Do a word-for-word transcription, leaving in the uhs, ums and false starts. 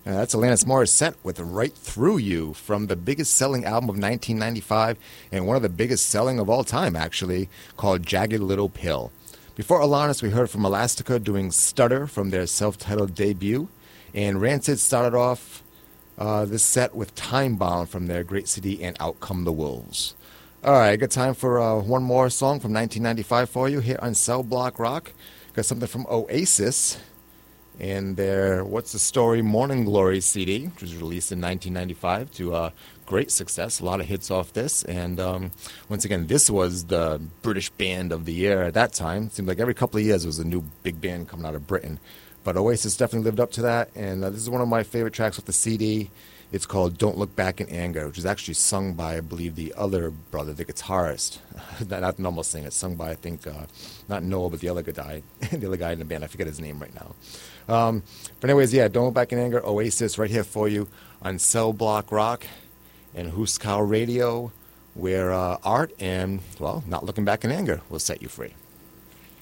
Uh, that's Alanis Morissette with Right Through You from the biggest selling album of nineteen ninety-five and one of the biggest selling of all time, actually, called Jagged Little Pill. Before Alanis, we heard from Elastica doing Stutter from their self-titled debut. And Rancid started off uh, this set with Time Bomb from their great C D and Out Come the Wolves. All right, got time for uh, one more song from nineteen ninety-five for you here on Cell Block Rock. Got something from Oasis and their What's the Story Morning Glory C D, which was released in nineteen ninety-five to uh, great success. A lot of hits off this. And um, once again, this was the British band of the year at that time. It seemed like every couple of years there was a new big band coming out of Britain. But Oasis definitely lived up to that. And uh, this is one of my favorite tracks off the C D. It's called Don't Look Back in Anger, which is actually sung by, I believe, the other brother, the guitarist. Not the normal singer. It's sung by, I think, uh, not Noel, but the other guy, the other guy in the band. I forget his name right now. Um, but anyways, yeah, Don't Look Back in Anger, Oasis, right here for you on Cell Block Rock and Huskow Radio, where uh, art and, well, not looking back in anger will set you free.